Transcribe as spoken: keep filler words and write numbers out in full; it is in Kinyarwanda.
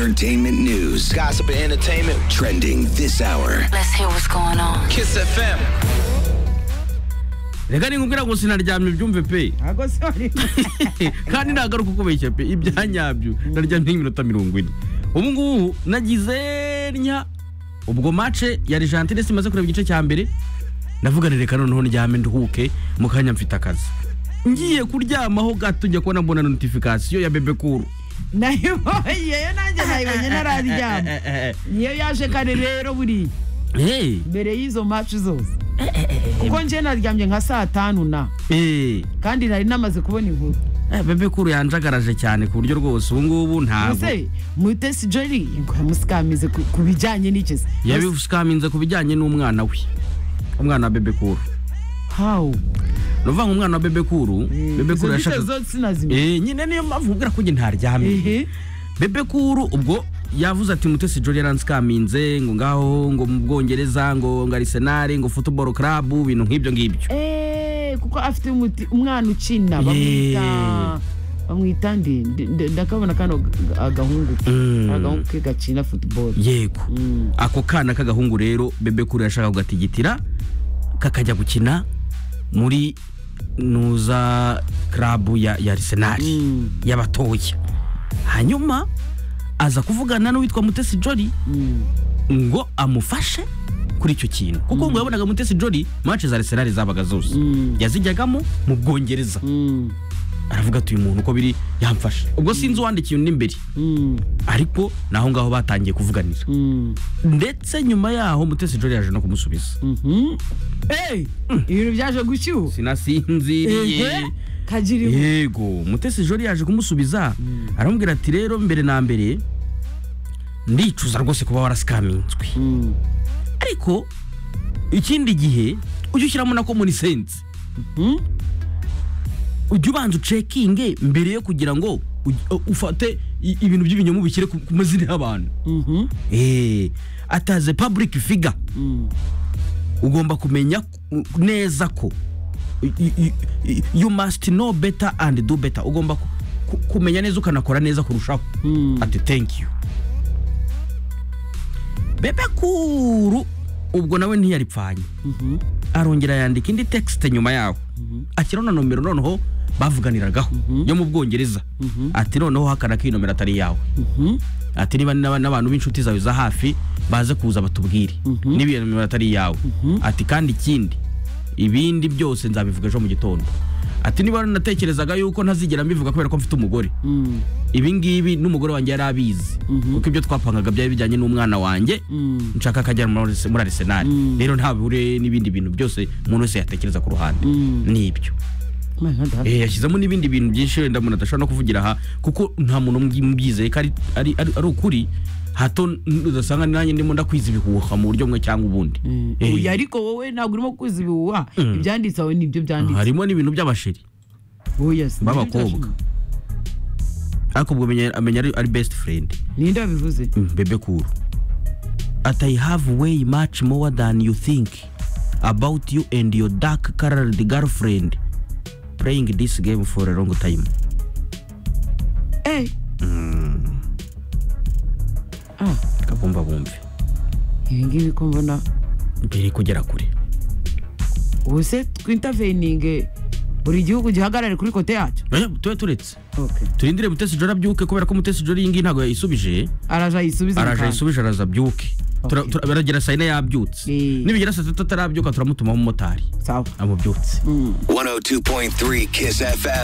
entertainment news. Gossip and entertainment. Trending this hour. Let's hear what's going on. Kiss F M. Reka ningubwira ngo sinaryamye byumve pe. Ago sorry. Kandi nagaruka kubeshya pe ibyanyabyo naryamye iminota mirongo ine. Ubu ngubu nagize nya ubwo match ya Argentine simaze kureba igice cya mbere. Navugana reka noneho ndyame nduhuke mu kanya mfite akazi. Ngiye kuryamaho gato njya kubona mbona notification ya Bebe Cool. Nayo yeyo nanjye nayibonye nararyama. Niyo yaje kare rero buri. Hey. Mbere y'izo match zose. Kuko nje naryamye nka saa tanu na. Eh. Kandi nari namaze kubona inkuru. Eh Bebe Cool yanjagaraje cyane ku buryo rwose ubu ngubu ntabwo. Ese Mutesi Jolly ngo yamusikamize kubijyanye n'ikese. Yabifuskaminze kubijyanye n'umwana we. Umwana wa Bebe Cool. How? Nova umwana wa Bebe Cool, Bebe Cool yashaka eh nyine niyo mavubwira ko nge ntaryamye. Bebe Cool ubwo yavuze ati Mutesi Jolly yaranskaminze ngo ngaho ngo mu Bwongereza ngo ngo Arsenal ngo football club ibintu nk'ibyo ngibyo. Eh kuko afite umwana ukina bamwita bamwita ndi ndakabona kano agahungu agahungu ke gakina football. Yego. Ako kana kagahungu rero Bebe Cool yashaka kugatigitira kakajya gukina muri nuza club ya ya Arsenal mm. y'abatoya. Hanyuma aza kuvugana n'uwitwa Mutesi Jolly mm. ngo amufashe kuri icyo kintu kuko ngo yabonaga Mutesi Jolly match za Arsenal zabaga zose mm. yazijyagamo mu Bwongereza. Mm. Aravuga ati uyu muntu uko biri yamfashe ubwo sinzi uwandikiye undi imbere mm. ariko naho ngaho batangiye kuvuganira mm. ndetse nyuma yaho Mutesi Jolly yaje no kumusubiza. Mhm. Eh ibintu byaje gushyuha sinasinziriye kagiriho. Yego Mutesi Jolly yaje kumusubiza mm. aramubwira ati rero mbere na mbere ndicuza rwose kuba waraskaminzwe mm. ariko ikindi gihe ujye ushyiramo na common sense. Mhm. Ujye ubanza ucekinge mbere yo kugira ngo ufate ibintu by'ibinyomu bikire ku mazina y'abantu. Mhm. Eh ataze public figure mm. ugomba kumenya neza ko you must know better and do better. Ugomba kumenya neza ukanakora neza kurushaho. Mm. Ati thank you. Bebe Cool ubwo nawe ntiyaripfanye. Mhm. Arongera yandika indi text nyuma yaho. Mhm. Akirona nomero noneho bavuganiragaho mm-hmm. yo mu Bwongereza. Mm-hmm. Ati noneho hakana ko nomero atari yawe. Mhm. Ati niba n'abantu b'inshuti zawe za hafi baze kuza batubwire mm-hmm. niba nomero atari yawe. Mm-hmm. Ati kandi ikindi ibindi byose nzabivuga ejo mu gitondo. Ati niba natekerezaga yuko ntazigera mbivuga kubera ko mfite umugore. Mm. Ibi ngibi n'umugore wanjye yari abizi mm-hmm. kuko ibyo twapangaga byari bijyanye n'umwana wanjye mm. nshaka kajya muri Arsenal. Mm. Rero nta bihure n'ibindi bintu byose umuntu wese yatekereza ku ruhande mm. nibyo. Eh yashizemo n'ibindi bintu byinshi wenda umuntu adashobora no kuvugira aha kuko nta muntu mbyizeye ko ari ari ari ukuri hato udasanga nanjye ndimo ndakwiza ibihuha mu buryo mwe cyangwa ubundi. Mm. Eh ariko wowe ntabwo urimo kwiza ibihuha mm. ibyanditse aho nibyo byanditse. Harimo n'ibintu by'abasheri. Oh yes. Babakobwa. Ariko ubwo menya amenya ari best friend. Ninde wabivuze? Mm, Bebe Cool. At I have way much more than you think about you and your dark colored girlfriend playing this game for a long time. Eh. Mm. Ah, kabumba bumve. Ingibi ko mbona biri kugera kure. Ubuse twintervening buri gihugu gihagarare kuri kote yacu. Eh, tuwe turetse. Okay. Turindire Mutesi Jolly abyuke kubera ko Mutesi Jolly yingi ntago yayisubije. Araja yisubiza. Araja yisubije araza byuke. Turagera sayine yabyutse. Nibigera saa tatu atarabyuka turamutuma mu motari. Sawa. Amubyutse. one oh two point three Kiss F M.